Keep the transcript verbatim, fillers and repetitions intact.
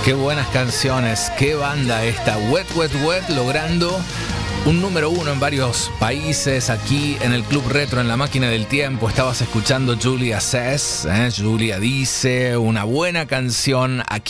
Qué buenas canciones, qué banda esta. Wet, Wet, Wet, logrando un número uno en varios países. Aquí en el Club Retro, en la máquina del tiempo, estabas escuchando Julia Says, ¿eh? Julia dice, una buena canción aquí